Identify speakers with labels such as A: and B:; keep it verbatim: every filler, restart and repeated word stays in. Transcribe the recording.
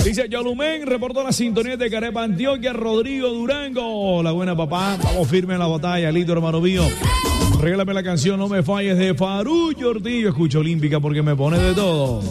A: Dice Yolumen, reportó la sintonía de Carepa, Antioquia, Rodrigo Durango. La buena papá, vamos firme en la batalla, listo hermano mío. Regálame la canción No Me Falles de Farruko Ortiz. Yo escucho Olímpica porque me pone de todo.